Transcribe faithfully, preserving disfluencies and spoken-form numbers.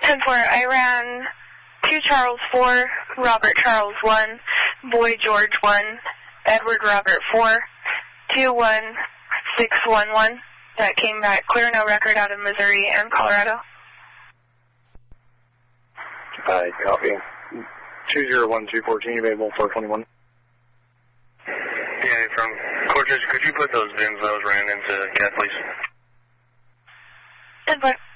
ten four, I ran two Charles four, Robert Charles one, Boy George one, Edward Robert four, two one six one one. That came back clear, no record out of Missouri and Colorado. I copy. two zero one two fourteen, available four twenty-one. Yeah, from Cortez, could you put those V I Ns those ran into C A T, please? ten four.